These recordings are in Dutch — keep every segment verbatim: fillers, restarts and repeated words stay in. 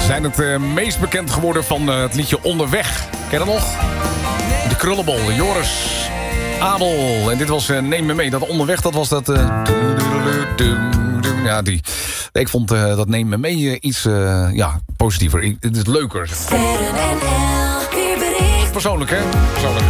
zijn het uh, meest bekend geworden van uh, het liedje Onderweg. Ken je dat nog? De Krullenbol, Joris, Abel. En dit was uh, Neem me mee. Dat Onderweg, dat was dat... Uh, ja, die. Ik vond uh, dat Neem me mee uh, iets uh, ja, positiever. Het is leuker. Zeg maar. Persoonlijk, hè? Persoonlijk.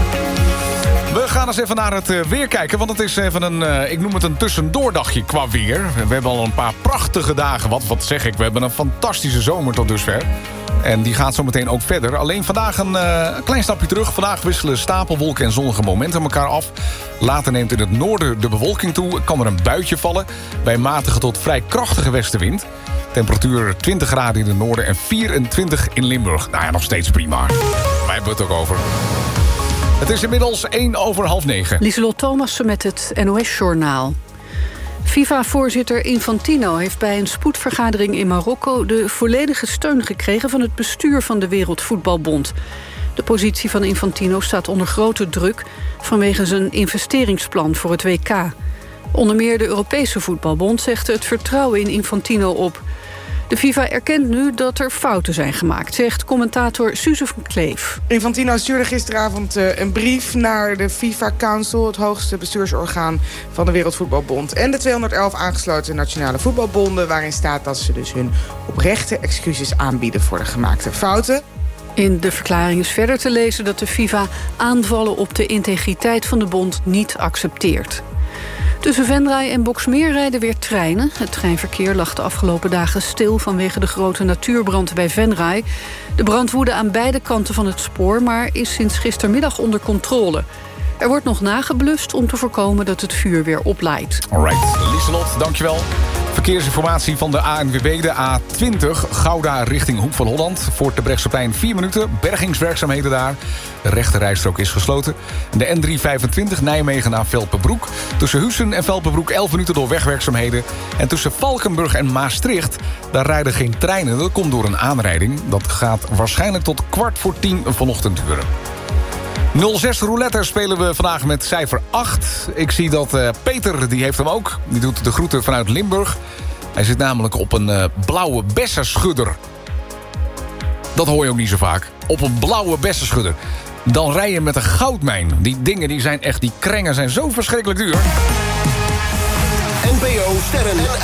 We gaan eens even naar het uh, weer kijken. Want het is even een, uh, ik noem het een tussendoordagje qua weer. We hebben al een paar prachtige dagen. Wat, wat zeg ik? We hebben een fantastische zomer tot dusver. En die gaat zo meteen ook verder. Alleen vandaag een uh, klein stapje terug. Vandaag wisselen stapelwolken en zonnige momenten elkaar af. Later neemt in het noorden de bewolking toe. Kan er een buitje vallen. Bij matige tot vrij krachtige westenwind. Temperatuur twintig graden in het noorden en vierentwintig in Limburg. Nou ja, nog steeds prima. Wij hebben het ook over. Het is inmiddels één over half negen. Lieselot Thomassen met het N O S-journaal. FIFA-voorzitter Infantino heeft bij een spoedvergadering in Marokko de volledige steun gekregen van het bestuur van de Wereldvoetbalbond. De positie van Infantino staat onder grote druk vanwege zijn investeringsplan voor het W K. Onder meer de Europese voetbalbond zegt het vertrouwen in Infantino op. De FIFA erkent nu dat er fouten zijn gemaakt, zegt commentator Suze van Kleef. Infantino stuurde gisteravond een brief naar de FIFA Council, het hoogste bestuursorgaan van de Wereldvoetbalbond, en de tweehonderdelf aangesloten nationale voetbalbonden, waarin staat dat ze dus hun oprechte excuses aanbieden voor de gemaakte fouten. In de verklaring is verder te lezen dat de FIFA aanvallen op de integriteit van de bond niet accepteert. Tussen Venray en Boxmeer rijden weer treinen. Het treinverkeer lag de afgelopen dagen stil vanwege de grote natuurbrand bij Venray. De brand woedde aan beide kanten van het spoor, maar is sinds gistermiddag onder controle. Er wordt nog nageblust om te voorkomen dat het vuur weer oplaait. Alright, Lieselot, dankjewel. Verkeersinformatie van de A N W B, de A twintig, Gouda richting Hoek van Holland. Voor het Debrechtseplein vier minuten, bergingswerkzaamheden daar. De rechte rijstrook is gesloten. De N driehonderdvijfentwintig, Nijmegen naar Velpenbroek. Tussen Hussen en Velpenbroek elf minuten door wegwerkzaamheden. En tussen Valkenburg en Maastricht, daar rijden geen treinen. Dat komt door een aanrijding. Dat gaat waarschijnlijk tot kwart voor tien vanochtend duren. nul zes roulette spelen we vandaag met cijfer acht. Ik zie dat uh, Peter, die heeft hem ook. Die doet de groeten vanuit Limburg. Hij zit namelijk op een uh, blauwe bessenschudder. Dat hoor je ook niet zo vaak. Op een blauwe bessenschudder. Dan rij je met een goudmijn. Die dingen, die zijn echt, die krengen zijn zo verschrikkelijk duur. N P O Sterren